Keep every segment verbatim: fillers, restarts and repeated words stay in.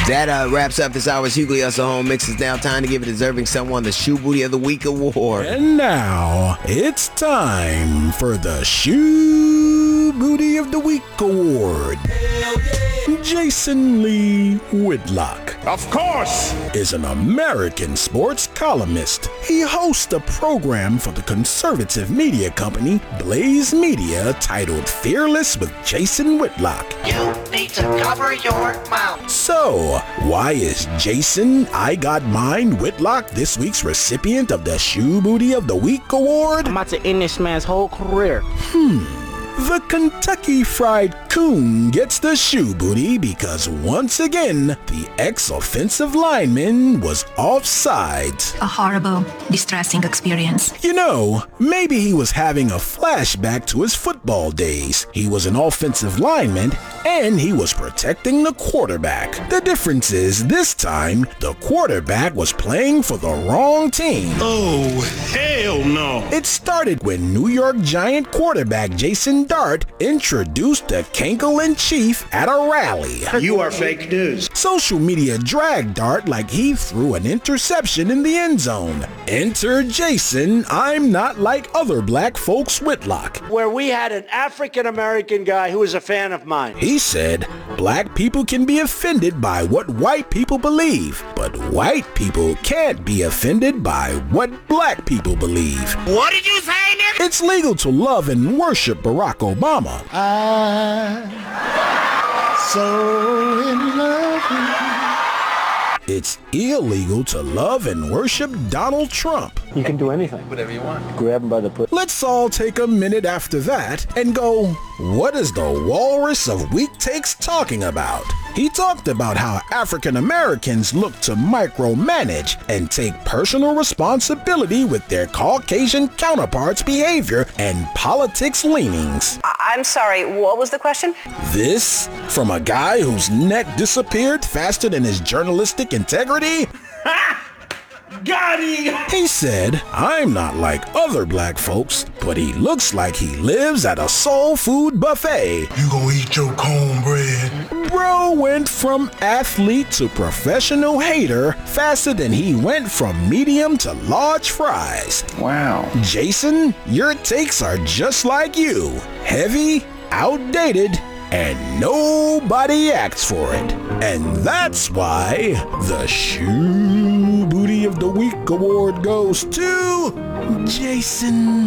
That uh, wraps up this hour's Hughley Hustle Home Mix. It's now time to give a deserving someone the Shoe Booty of the Week award. And now it's time for the Shoe Booty of the Week award. Jason Lee Whitlock, of course, is an American sports columnist. He hosts a program for the conservative media company Blaze Media titled Fearless with Jason Whitlock. You need to cover your mouth. So, why is Jason I Got Mine Whitlock this week's recipient of the Shoe Booty of the Week award? I'm about to end this man's whole career. Hmm. The Kentucky Fried Coon gets the shoe booty because once again, the ex-offensive lineman was offsides. A horrible, distressing experience. You know, maybe he was having a flashback to his football days. He was an offensive lineman and he was protecting the quarterback. The difference is this time, the quarterback was playing for the wrong team. Oh, hell no. It started when New York Giant quarterback Jason Dart introduced the Cankle-in-Chief at a rally. You are fake news. Social media dragged Dart like he threw an interception in the end zone. Enter Jason, I'm not like other black folks Whitlock. Where we had an African-American guy who was a fan of mine. He said, black people can be offended by what white people believe, but white people can't be offended by what black people believe. What did you say, nigga? It's legal to love and worship Barack Obama. I'm so in love with you. It's illegal to love and worship Donald Trump. You can do anything. Whatever you want. Grab him by the foot. Let's all take a minute after that and go, what is the walrus of Weak Takes talking about? He talked about how African Americans look to micromanage and take personal responsibility with their Caucasian counterparts' behavior and politics leanings. I- I'm sorry, what was the question? This from a guy whose neck disappeared faster than his journalistic integrity? Got him! He said, I'm not like other black folks, but he looks like he lives at a soul food buffet. You gonna eat your cornbread? Bro went from athlete to professional hater faster than he went from medium to large fries. Wow. Jason, your takes are just like you. Heavy, outdated, and nobody acts for it. And that's why the Shoe Booty of the Week award goes to Jason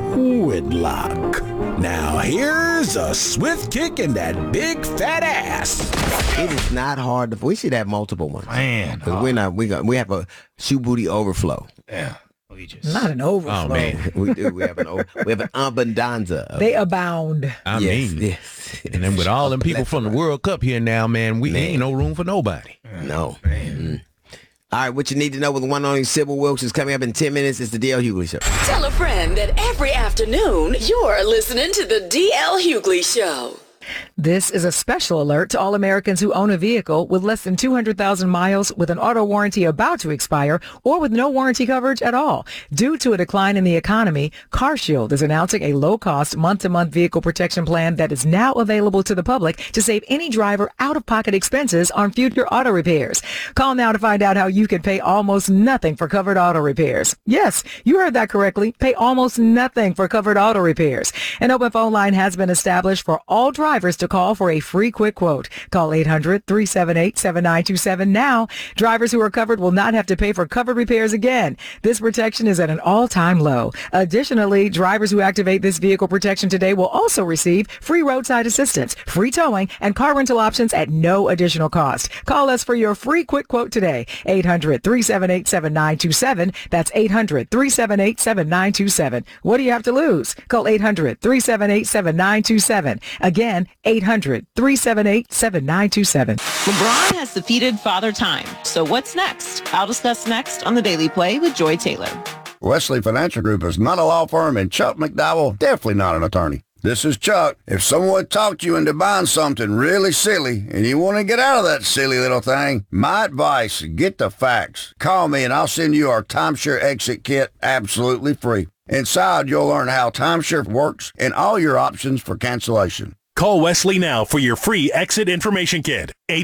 Whitlock. Now here's a swift kick in that big fat ass. It is not hard to. We should have multiple ones. Man. Because we're not. We got. We have a Shoe Booty overflow. Yeah. We just... Not an overflow. Oh man, we do. We have an. Over, we have an abundanza. They abound. I yes, mean, yes. And then with all them people from the World Cup here now, man, we Man. ain't no room for nobody. No. Mm. All right, what you need to know with the one and only Sybil Wilkes is coming up in ten minutes. It's the D L Hughley Show. Tell a friend that every afternoon you're listening to the D L Hughley Show. This is a special alert to all Americans who own a vehicle with less than two hundred thousand miles, with an auto warranty about to expire, or with no warranty coverage at all. Due to a decline in the economy, CarShield is announcing a low-cost month-to-month vehicle protection plan that is now available to the public to save any driver out-of-pocket expenses on future auto repairs. Call now to find out how you can pay almost nothing for covered auto repairs. Yes, you heard that correctly. Pay almost nothing for covered auto repairs. An open phone line has been established for all drivers to call for a free quick quote. Call eight hundred, three seven eight, seven nine two seven now. Drivers who are covered will not have to pay for covered repairs again. This protection is at an all-time low. Additionally, drivers who activate this vehicle protection today will also receive free roadside assistance, free towing, and car rental options at no additional cost. Call us for your free quick quote today. eight hundred, three seven eight, seven nine two seven. That's eight hundred, three seven eight, seven nine two seven. What do you have to lose? Call eight hundred, three seven eight, seven nine two seven. Again, eight hundred, three seven eight, seven nine two seven. LeBron has defeated Father Time. So what's next? I'll discuss next on The Daily Play with Joy Taylor. Wesley Financial Group is not a law firm, and Chuck McDowell definitely not an attorney. This is Chuck. If someone talked you into buying something really silly and you want to get out of that silly little thing, my advice, get the facts. Call me and I'll send you our timeshare exit kit absolutely free. Inside, you'll learn how timeshare works and all your options for cancellation. Call Wesley now for your free exit information kit.